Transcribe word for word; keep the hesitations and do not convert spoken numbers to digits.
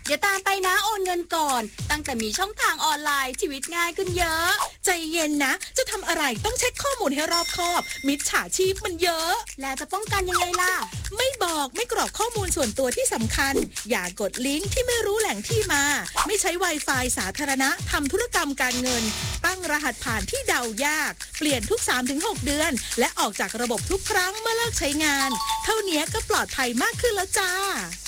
เดี๋ยวตามไปนะโอนเงินก่อนตั้งแต่มีช่องทางออนไลน์ชีวิตง่ายขึ้นเยอะใจเย็นนะจะทำอะไรต้องเช็คข้อมูลให้รอบคอบมิจฉาชีพมันเยอะแล้วจะป้องกันยังไงล่ะไม่บอกไม่กรอกข้อมูลส่วนตัวที่สำคัญอย่ากดลิงก์ที่ไม่รู้แหล่งที่มาไม่ใช้ Wi-Fi สาธารณะทำธุรกรรมการเงินตั้งรหัสผ่านที่เดายากเปลี่ยนทุก สามถึงหก เดือนและออกจากระบบทุกครั้งเมื่อเลิกใช้งานเท่านี้ก็ปลอดภัยมากขึ้นแล้วจ้า